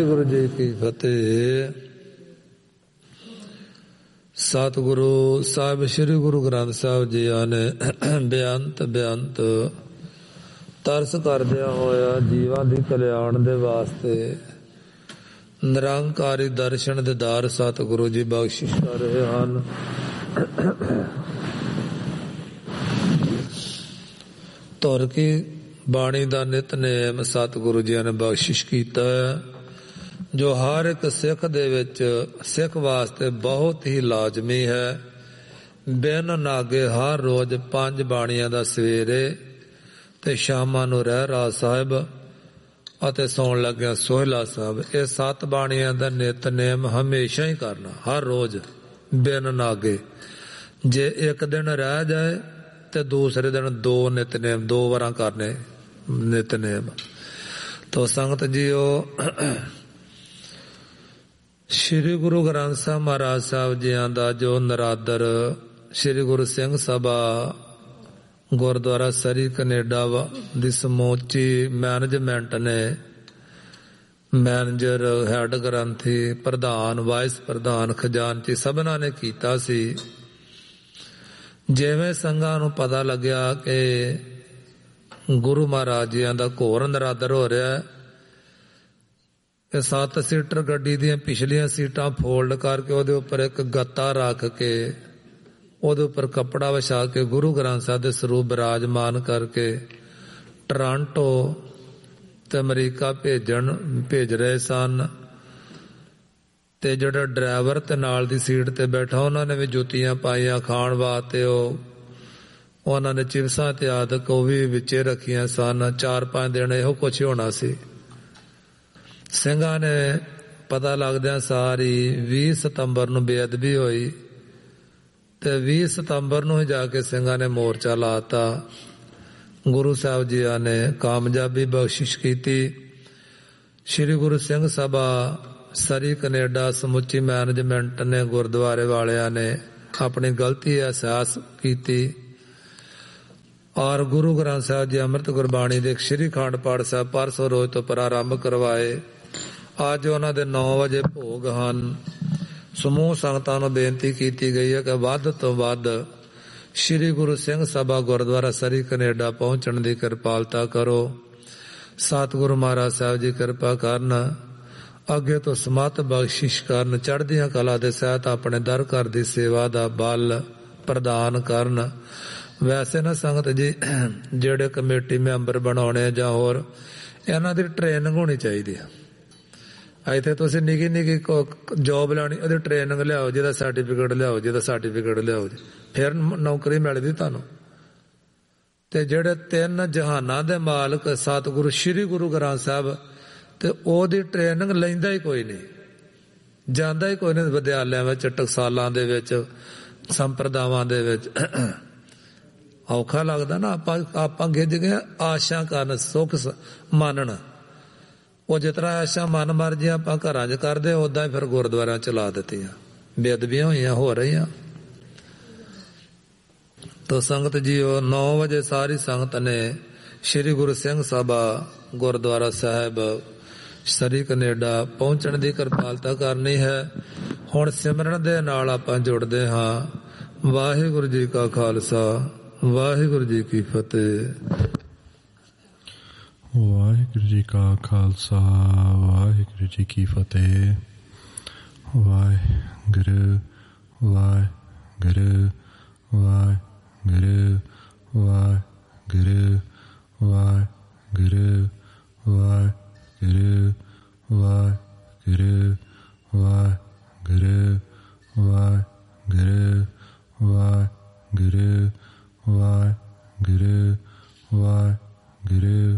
ਗੁਰੂ ਜੀ ਕੀ ਫਤਿਹ। ਸਤਿਗੁਰੂ ਸਾਹਿਬ ਸ੍ਰੀ ਗੁਰੂ ਗ੍ਰੰਥ ਸਾਹਿਬ ਜੀ ਨੇ ਬੇਅੰਤ ਤਰਸ ਕਰਦਿਆਂ ਹੋਇਆ ਜੀਵਾਂ ਦੀ ਕਲਿਆਣ ਦੇ ਵਾਸਤੇ ਨਿਰੰਕਾਰੀ ਦਰਸ਼ਨ ਦੀਦਾਰ ਸਤਿਗੁਰੂ ਜੀ ਬਖਸ਼ਿਸ਼ ਕਰ ਰਹੇ ਹਨ। ਤੁਰ ਕੀ ਬਾਣੀ ਦਾ ਨਿਤਨੇਮ ਸਤਿਗੁਰੂ ਜੀ ਨੇ ਬਖਸ਼ਿਸ਼ ਕੀਤਾ ਹੈ, ਜੋ ਹਰ ਇੱਕ ਸਿੱਖ ਦੇ ਵਿੱਚ ਸਿੱਖ ਵਾਸਤੇ ਬਹੁਤ ਹੀ ਲਾਜ਼ਮੀ ਹੈ। ਬਿਨ ਨਾਗੇ ਹਰ ਰੋਜ਼ 5 ਬਾਣੀਆਂ ਦਾ ਸਵੇਰੇ ਤੇ ਸ਼ਾਮਾਂ ਨੂੰ ਰਹਿਰਾਸ ਸਾਹਿਬ ਅਤੇ ਸੌਣ ਲੱਗਿਆ ਸੋਹਿਲਾ ਸਾਹਿਬ, ਇਹ 7 ਬਾਣੀਆਂ ਦਾ ਨਿਤਨੇਮ ਹਮੇਸ਼ਾ ਹੀ ਕਰਨਾ, ਹਰ ਰੋਜ਼ ਬਿਨ ਨਾਗੇ। ਜੇ ਇੱਕ ਦਿਨ ਰਹਿ ਜਾਏ ਤੇ ਦੂਸਰੇ ਦਿਨ 2 ਨਿਤਨੇਮ 2 ਵਾਰਾਂ ਕਰਨੇ ਨਿਤਨੇਮ। ਤੋ ਸੰਗਤ ਜੀਓ, ਸ਼੍ਰੀ ਗੁਰੂ ਗ੍ਰੰਥ ਸਾਹਿਬ ਮਹਾਰਾਜ ਸਾਹਿਬ ਜੀਆਂ ਦਾ ਜੋ ਨਰਾਦਰ ਸ਼੍ਰੀ ਗੁਰੂ ਸਿੰਘ ਸਭਾ ਗੁਰਦੁਆਰਾ ਸਰੀ ਕਨੇਡਾ ਦੀ ਸਮੁੱਚੀ ਮੈਨੇਜਮੈਂਟ ਨੇ, ਮੈਨੇਜਰ, ਹੈਡ ਗ੍ਰੰਥੀ, ਪ੍ਰਧਾਨ, ਵਾਈਸ ਪ੍ਰਧਾਨ, ਖਜ਼ਾਨਚੀ ਸਭਨਾਂ ਨੇ ਕੀਤਾ ਸੀ। ਜਿਵੇਂ ਸੰਗਾਂ ਨੂੰ ਪਤਾ ਲੱਗਿਆ ਕਿ ਗੁਰੂ ਮਹਾਰਾਜ ਜੀਆਂ ਦਾ ਘੋਰ ਨਰਾਦਰ ਹੋ ਰਿਹਾ, ਇਹ 7 ਸੀਟਰ ਗੱਡੀ ਦੀਆਂ ਪਿਛਲੀਆਂ ਸੀਟਾਂ ਫੋਲਡ ਕਰਕੇ ਉਹਦੇ ਉੱਪਰ ਇੱਕ ਗੱਤਾ ਰੱਖ ਕੇ ਉਹਦੇ ਉੱਪਰ ਕੱਪੜਾ ਵਿਛਾ ਕੇ ਗੁਰੂ ਗ੍ਰੰਥ ਸਾਹਿਬ ਦੇ ਸਰੂਪ ਬਿਰਾਜਮਾਨ ਕਰਕੇ ਟੋਰਾਂਟੋ ਤੇ ਅਮਰੀਕਾ ਭੇਜ ਰਹੇ ਸਨ। ਤੇ ਜਿਹੜਾ ਡਰਾਈਵਰ ਤੇ ਨਾਲ ਦੀ ਸੀਟ ਤੇ ਬੈਠਾ, ਉਹਨਾਂ ਨੇ ਵੀ ਜੁੱਤੀਆਂ ਪਾਈਆਂ ਖਾਣ ਵਾਸਤੇ, ਉਹਨਾਂ ਨੇ ਚਿਪਸਾਂ ਤੇ ਆਦਿਕ ਉਹ ਵੀ ਵਿੱਚੇ ਰੱਖੀਆਂ ਸਨ। 4-5 ਦਿਨ ਇਹੋ ਕੁਛ ਹੋਣਾ ਸੀ। ਸਿੰਘਾਂ ਨੇ ਪਤਾ ਲੱਗਦਿਆਂ ਸਾਰੀ 20 ਸਤੰਬਰ ਨੂੰ ਬੇਅਦਬੀ ਹੋਈ ਤੇ 20 ਸਤੰਬਰ ਨੂੰ ਹੀ ਜਾ ਕੇ ਸਿੰਘਾਂ ਨੇ ਮੋਰਚਾ ਲਾਤਾ। ਗੁਰੂ ਸਾਹਿਬ ਜੀ ਨੇ ਕਾਮਯਾਬੀ ਬਖਸ਼ਿਸ਼ ਕੀਤੀ। ਸ਼੍ਰੀ ਗੁਰੂ ਸਿੰਘ ਸਭਾ ਸਰੀ ਕਨੇਡਾ ਸਮੁੱਚੀ ਮੈਨੇਜਮੈਂਟ ਨੇ, ਗੁਰਦੁਆਰੇ ਵਾਲਿਆਂ ਨੇ ਆਪਣੀ ਗਲਤੀ ਅਹਿਸਾਸ ਕੀਤੀ ਔਰ ਗੁਰੂ ਗ੍ਰੰਥ ਸਾਹਿਬ ਜੀ ਅੰਮ੍ਰਿਤ ਗੁਰਬਾਣੀ ਦੇ ਸ਼੍ਰੀ ਅਖੰਡ ਪਾਠ ਸਾਹਿਬ ਪਰਸੋਂ ਰੋਜ਼ ਤੋਂ ਪ੍ਰਾਰੰਭ ਕਰਵਾਏ। ਅੱਜ ਉਹਨਾਂ ਦੇ 9 ਵਜੇ ਭੋਗ ਹਨ। ਸਮੂਹ ਸੰਗਤਾਂ ਨੂੰ ਬੇਨਤੀ ਕੀਤੀ ਗਈ ਹੈ ਕਿ ਵੱਧ ਤੋਂ ਵੱਧ ਸ਼੍ਰੀ ਗੁਰੂ ਸਿੰਘ ਸਭਾ ਗੁਰਦੁਆਰਾ ਸਰੀ ਕਨੇਡਾ ਪਹੁੰਚਣ ਦੀ ਕਿਰਪਾਲਤਾ ਕਰੋ। ਸਤਿਗੁਰੂ ਮਹਾਰਾਜ ਸਾਹਿਬ ਜੀ ਕਿਰਪਾ ਕਰਨ, ਅੱਗੇ ਤੋਂ ਸਮੱਤ ਬਖਸ਼ਿਸ਼ ਕਰਨ, ਚੜ੍ਹਦੀਆਂ ਕਲਾ ਦੇ ਸਹਿਤ ਆਪਣੇ ਦਰ ਘਰ ਦੀ ਸੇਵਾ ਦਾ ਬਲ ਪ੍ਰਦਾਨ ਕਰਨ। ਵੈਸੇ ਨਾ ਸੰਗਤ ਜੀ, ਜਿਹੜੇ ਕਮੇਟੀ ਮੈਂਬਰ ਬਣਾਉਣੇ ਜਾਂ ਹੋਰ, ਇਹਨਾਂ ਦੀ ਟ੍ਰੇਨਿੰਗ ਹੋਣੀ ਚਾਹੀਦੀ ਹੈ। ਇੱਥੇ ਤੁਸੀਂ ਨਿੱਕੀ ਜੋਬ ਲੈਣੀ, ਉਹਦੀ ਟ੍ਰੇਨਿੰਗ ਲਿਆਓ, ਜਿਹਦਾ ਸਰਟੀਫਿਕੇਟ ਲਿਆਓ ਜੀ, ਫਿਰ ਨੌਕਰੀ ਮਿਲਦੀ ਤੁਹਾਨੂੰ। ਤੇ ਜਿਹੜੇ 3 ਜਹਾਨਾਂ ਦੇ ਮਾਲਕ ਸਤਿਗੁਰੂ ਸ਼੍ਰੀ ਗੁਰੂ ਗ੍ਰੰਥ ਸਾਹਿਬ, ਤੇ ਉਹਦੀ ਟ੍ਰੇਨਿੰਗ ਲੈਂਦਾ ਹੀ ਕੋਈ ਨਹੀਂ, ਜਾਂਦਾ ਹੀ ਕੋਈ ਨਹੀਂ ਵਿਦਿਆਲਿਆਂ ਵਿੱਚ, ਟਕਸਾਲਾਂ ਦੇ ਵਿੱਚ, ਸੰਪਰਦਾਵਾਂ ਦੇ ਵਿੱਚ। ਔਖਾ ਲੱਗਦਾ ਨਾ, ਆਪਾਂ ਗਿੱਜ ਗਏ ਆਸ਼ਾ ਕਰਨ, ਸੁੱਖ ਮੰਨਣ। ਉਹ ਜਿਸ ਤਰ੍ਹਾਂ ਆਸ਼ਾ ਮਨ ਮਰਜ਼ੀਆਂ ਆਪਾਂ ਘਰਾਂ 'ਚ ਕਰਦੇ, ਓਦਾਂ ਹੀ ਫਿਰ ਗੁਰਦੁਆਰਿਆਂ 'ਚ ਲਾ ਦਿੱਤੀਆਂ, ਬੇਅਦਬੀਆਂ ਹੋਈਆਂ ਹੋ ਰਹੀਆਂ। ਤੋ ਸੰਗਤ ਜੀਓ, 9 ਵਜੇ ਸਾਰੀ ਸੰਗਤ ਨੇ ਸ਼੍ਰੀ ਗੁਰੂ ਸਿੰਘ ਸਭਾ ਗੁਰਦੁਆਰਾ ਸਾਹਿਬ ਸਰੀ ਕਨੇਡਾ ਪਹੁੰਚਣ ਦੀ ਕਿਰਪਾਲਤਾ ਕਰਨੀ ਹੈ। ਹੁਣ ਸਿਮਰਨ ਦੇ ਨਾਲ ਆਪਾਂ ਜੁੜਦੇ ਹਾਂ। ਵਾਹਿਗੁਰੂ ਜੀ ਕਾ ਖਾਲਸਾ, ਵਾਹਿਗੁਰੂ ਜੀ ਕੀ ਫਤਿਹ। ਵਾਹਿਗੁਰੂ ਜੀ ਕਾ ਖਾਲਸਾ, ਵਾਹਿਗੁਰੂ ਜੀ ਕੀ ਫਤਿਹ। ਵਾਹਿਗੁਰੂ ਵਾਹਿਗੁਰੂ ਵਾਹਿਗੁਰੂ ਵਾਹਿਗੁਰੂ ਵਾਹਿਗੁਰੂ ਵਾਹਿਗੁਰੂ ਵਾਹਿਗੁਰੂ ਵਾਹਿਗੁਰੂ ਵਾਹਿਗੁਰੂ ਵਾਹਿਗੁਰੂ ਵਾਹਿਗੁਰੂ ਵਾਹਿਗੁਰੂ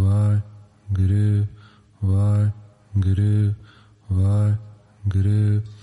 ਵਾਹਿਗੁਰੂ ਵਾਹਿਗੁਰੂ ਵਾਹਿਗੁਰੂ